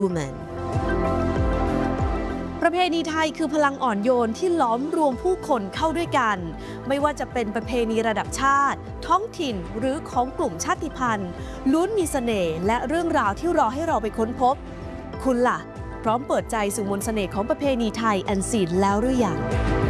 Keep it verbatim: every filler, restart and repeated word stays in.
Woman ประเพณีไทยคือพลังอ่อนโยนที่ล้อมรวมผู้คนเข้าด้วยกันไม่ว่าจะเป็นประเพณีระดับชาติท้องถิ่นหรือของกลุ่มชาติพันธุ์ล้วนมีเสน่ห์และเรื่องราวที่รอให้เราไปค้นพบคุณล่ะพร้อมเปิดใจสู่มนต์เสน่ห์ของประเพณีไทยอันซีนแล้วหรือยัง